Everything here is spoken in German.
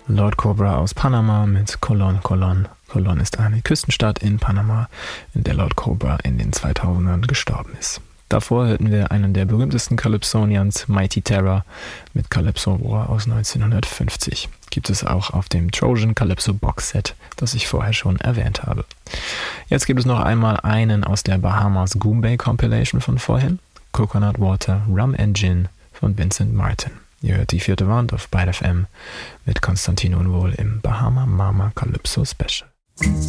Lord Cobra aus Panama mit Colón, Colón. Colón ist eine Küstenstadt in Panama, in der Lord Cobra in den 2000ern gestorben ist. Davor hörten wir einen der berühmtesten Calypsonians, Mighty Terror, mit Calypso War aus 1950. Gibt es auch auf dem Trojan Calypso Boxset, das ich vorher schon erwähnt habe. Jetzt gibt es noch einmal einen aus der Bahamas Goombay Compilation von vorhin, Coconut Water, Rum and Gin von Vincent Martin. Ihr hört die 4. Wand auf Byte FM mit Konstantin Unwohl im Bahama Mama Calypso Special.